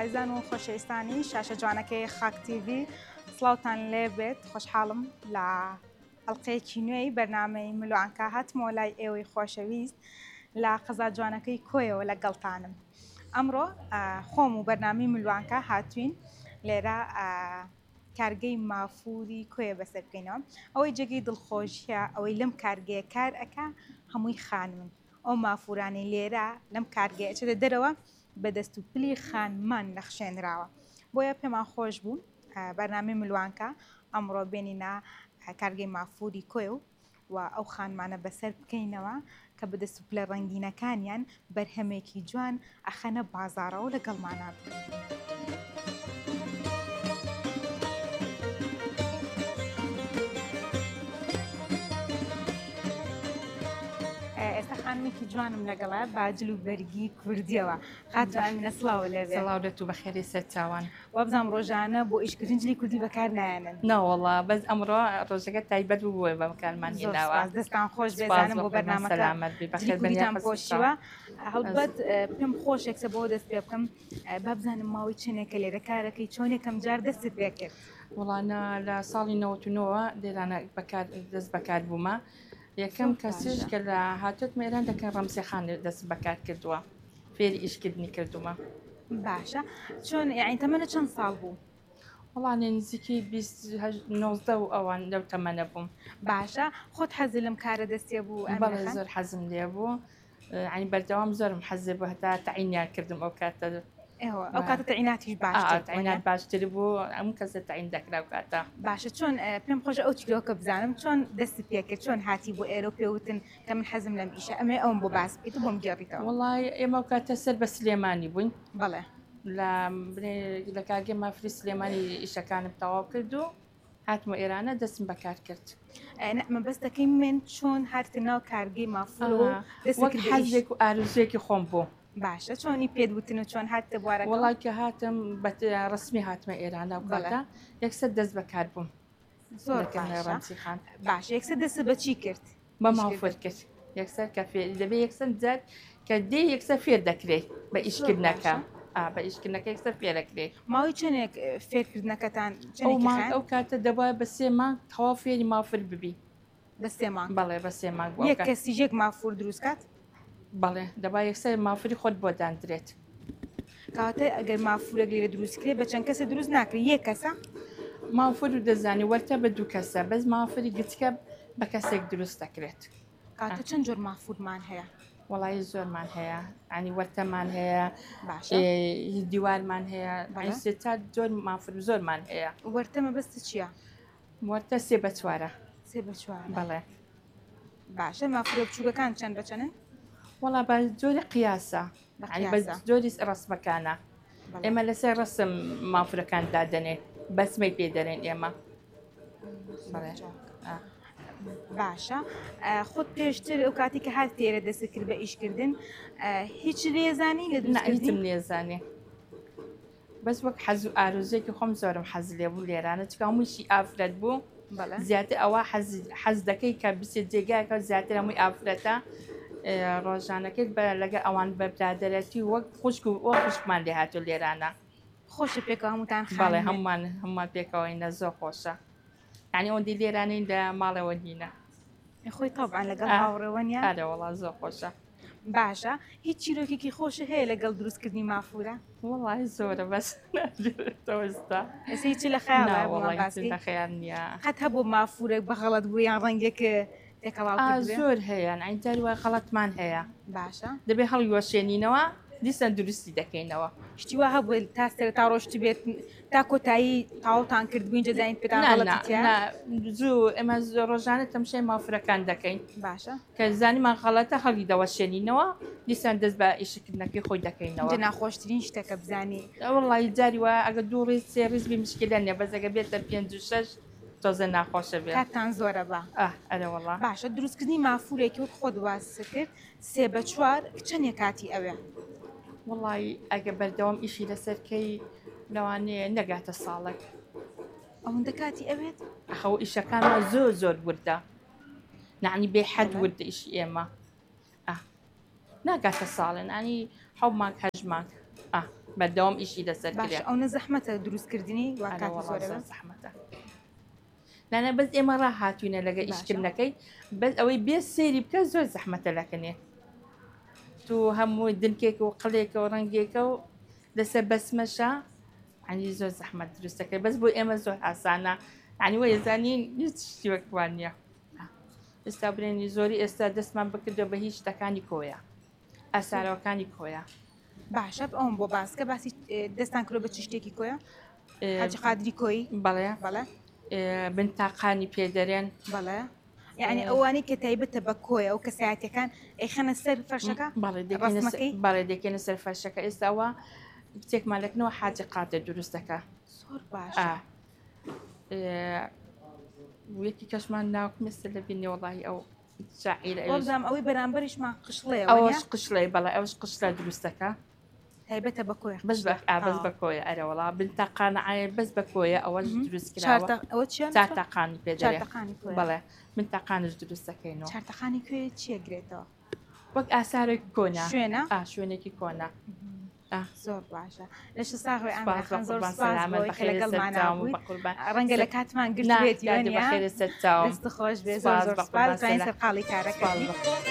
عزیزان و خۆشەویستانی شاشە جوانەکەی خاک تیڤ سڵاوتان لێ بێت خۆشحاڵم لە ئەڵقەیەکی نوێی بەرنامەی ملوانکە هاتمەوە لای ئێوەی خۆشەویست لە قەزا جوانەکەی کۆیەوە لەگەڵتانم. ئەمڕۆ خۆم و بەرنامەی ملوانکە هاتوین لێرە کارگەی مافووری کۆیە بەسەر بکەینەوە. ئەوەی جێگەی دڵخۆشیە ئەوەی لەم کارگەیە کار ئەکا هەمووی خانمن. ئەو مافورانی لێرە لەم کارگەیە چێتە دەرەوە بە دەست و پلی خانمان نەخشێنراوە. بۆیە پێمان خۆش بوو بەرنامەی ملوانکە ئەمڕۆ بێنینە کارگەی مافووری کۆی و ئەو خانمانە بەسەر بکەینەوە کە بە دەست و پلە ڕەنگینەکانیان بەرهەمێکی جوان ئەخەنە بازاڕەوە لەگەڵمانە بن. ئێستا خانمێکی جوانم لەگەڵە باجل و بەرگی کوردیەوە. خاتوانمینە سڵاو لەبێ. سڵاودەت و بەخێری سەر چاوان. وابزانام ڕۆژانە بۆ ئیشکردن جلی کوردی بەکار نایەنن. ناوەڵا بەس ئەمڕۆ ڕۆژەکە تایبەت بووە بە بەکارمان هێناوە. دەستان خۆش بێزانم بۆ بەرنامەکە بەخێربەریان پۆشیوە. هەڵبەت پێم خۆشێکسە بۆ دەست پێ بکەم بابزانم ماوەی چنێکە لێرە کارەکەی چۆنێکم جار دەستت پێ کرد. وڵانە لە ساڵی 99ەوە لێرانە دەست بەکار بوومە. یەکەم کەسیش کە لە هاتووت مێران دەکەن ڕەمسیخان دەست بەکار کردووە فێری ئیشکردنی کردومە. باشە چۆن یعنی تەمەنە چەند ساڵ بوو؟ وڵانێ نزیکی 19 و ئەوان لەو تەمەنە بووم. باشە خۆت حەزی لەم کارە دەستێ بوو؟ بەڵێ زۆر حەزم لێ بوو، ینی بەردەوام زۆرم حەزێ بوو هەتا تەعینیان کردم ئەو کاتە. ئەو کاتە تەعیناتیش باشتر تەعینات باشتر بوو ئەم کەسە تەعین دەکرا و کاتە. باشە چۆن پێم خۆشە ئەو چیرۆکە بزانم چۆن دەستی پێکرد چۆن هاتی بۆ ئێرە پێوتن کە من حەزم لەم ئیشە ئەمێ ئەوم بۆ باس بکەیت و بۆم گێڕیتەوە. وڵای ئێمە و کاتە سەر بە سلێمانی بووین. بەڵێ لە کارگەی مافری سلێمانی ئیشەکانم تەواو کرد و هاتمە ئێرانە دەستم بەکار کرد. مەبەستەکەی من چۆن هاتە ناو کارگەی مافور وەک حەزێک و ئارزوێکی خۆم بوو. باشە چۆنی پێدوتن و چۆن هاتە بوارە؟ وڵای کە هاتم بە ڕسمی هاتمە ئێرانە و کاتە یەکسەر دەست بەکار بووم. زۆر ڕەمسیخان. باشە یەکسەر دەست بە چی کرد؟ بە مافر کرد. یەکسەر کە دەبێت یەکسەر جات کە دێ یەکسەر فێر دەکرێت بە ئیشکردنەکە. بە ئیشکردنەکە یەکسەر فێرەکرێ. ماوەی چنێک فێرکردنەکەتان ئەو کاتە دەبایە بە 3 مانگ تەواو فێری مافر ببی. بە 3 مانگ؟ بەڵێ بە 3 مانگ. یەک کەسیژێک مافور دروست کات؟ بەڵێ دەبای یەکسەر مافری خۆت بۆ داندرێت. کاتە ئەگەر مافورێک لێرە دروستکرێت بە چەند کەسە دروست ناکرێت یەک کەسە؟ مافر و دەزانی وەرتە بە 2 کەسە بەس مافری گچکە بە کەسێک دروست دەکرێت. کاتە چەند جۆر مافورمان هەیە؟ وڵی زۆرمان هەیە، ینی وەرتەمان هەیە، دیوارمان هەیە، تا جۆر مافر زۆرمان هەیە. وەرتەمە بەستە چییە؟ وەرتە 3 بە 4. 3 بە 4. بەڵێ. باشە مافرە بچووکەکان چەند بە چەندن؟ وڵا بە جۆری قیاسە بە جۆری ڕسمەکانە. ئێمە لەسەر ڕسم مافرەکان دادەنێ بەسمەی پێ دەرێن ئێمە. باشە خۆت پێشتر ئەو کاتی کە هات تێرە دەست کرد بە ئیشکردن هیچ لێزانی لە هیچم لێزانێ بەس وەک حەز و ئارزوێکی خۆم زۆرم حەز لێ بوو لێرانە چکە هەمووشی ئافرەت بوو. زیاتر ئەوە حەز دەکەی کە بچێت جێگایەکە زیاتر هەمووی ئافرەتە ڕۆژانەکەت بە لەگە ئەوان بە برادەرەتی وەک خوشک و خوشکمان لێ هاتوو لێرانە. خۆشە پێکەوە هەمووتان؟ بەڵێ هەمومان پێکەوەینە زۆر خۆشە. یعنی ئەوەندی لێرانەی لە ماڵەوە نینە. خۆی تەوبعان لەگەڵ هاوڕێوەنیە؟ ئارە وەڵا زۆر خۆشە. باشە هیچ چیرۆکێکی خۆشە هەیە لەگەڵ دروستکردنی مافورە؟ وڵی زۆرە بەس تۆستا ئێستا هیچی لە خەیاڵە لە خەیان نییە. قەت هەبوو مافورێک بە غەڵەت بوو یان ڕەنگێک تێکەڵاو کردوێ؟ زۆر هەیە ئەینجاریوە غەڵەتمان هەیە. باشە دەبێت هەڵیوەشێنینەوە دیسان دروستی دەکەینەوە. شتی وا هەبوو تا سەرەتا تا ڕۆژتی بێت تا کۆتایی تاوتان کردبووین جەزاین پێتان غەڵەتیە؟ زوو ئێمە ڕۆژانە تەمشای مافرەکان دەکەین. باشە کە زانیمان غەڵەتە هەڵی دەوەشێنینەوە دیسان دەست بە ئیشکردنەکەی خۆی دەکەینەوە. ناخۆشترین شتەکە بزانی وڵی جاریوە ئەگە 2 ڕێز 3 ڕیزبی مشکلە نیە بەس ئەگە بێتە 5 و 6 تۆزە ناخۆشە بێت. کاتان زۆرە بە ئەرەوەڵا. باشە دروستکردنی مافورێکی وەک خۆت واسە کرد 3 بە 4 چەندێک کاتی ئەوێ؟ وڵی ئەگە بەردەوام ئیشی لەسەرکەی لەوانەیە نەگاتە ساڵێک. ئەوەندە کاتی ئەوێت؟ ئەخەوە ئیشەکانمە زۆر وردە نعنی بێ حەد وردە ئیشی ئێمە ناگاتە ساڵێن ئەنی 7 مانگ 8 مانگ بەردەوام ئیشی لەسەر باش کرێ ئەو نەزەحمەتە دروستکردنی وا کاتی زۆرە زەحمەتە لانە بەس ئێمە ڕاهاتوینە لەگە ئیشکردنەکەی بەس ئەوەی بێ سێری بکە زۆر زەحمەتە لەکنێ تو هەموو دنکێک و قڵێکە و ڕەنگێکە و لەسەر بەسمەشە عنی زۆر زەحمەت دروستەکەی بەس بۆ ئێمە زۆر ئاسانە عنی وە ێزانین هیچ شتی وەکوان نییە ئێستا برێنی زۆری ئێستا دەستمان بکردەوە بە هیچ شتەکانی کۆیە ئاسارەوەکانی کۆیە باشە ئەوم بۆ باسکە باسی دەستان کرۆ بە چ شتێکی کۆیە حاجی قادری کۆی بەڵێ بەڵێ بنتاقانی پێدەرێن بەڵێ یعنی ئەوانی کە تایبەتە بە کۆیە و کەسایەتەکان ئەیخەنە سەر فەرشەکە بەڵێ دەکەنە سەر فەرشەکە ئێستاوە کتێکمالەکنەوە حاجی قاتە دروستەکە زۆر باش یەکی کەشمان ناوکمێستا لە بینێ وڵی ئەو شاعیرە ئەوزام ئەوەی بەرامبەریشمان قشڵەیە ئەوەش قشڵێ بەڵێ ئەوش قشلە دروستەکە تایبەتە بە کۆیە بەس بە کۆیە ئەرەوەڵا بنتاقانە ئاە بەس بە کۆیە ئەوەش دروستکراوە ئەوە چیە چارتەقانی پێدەرێ بەڵێ منتاقانش دروستەکەینەوە چارتەقانی کوێ چیەگرێتەوە وەک ئاسارێک کۆنا شوێنە شوێنێکی کۆنا زۆر باشە لەش ساغی ئەمەخان زۆر لەگەڵمانە ڕەنگە لە کاتمان گرت بێت دەست خۆش بێ زۆر سەر قاڵی کارەکە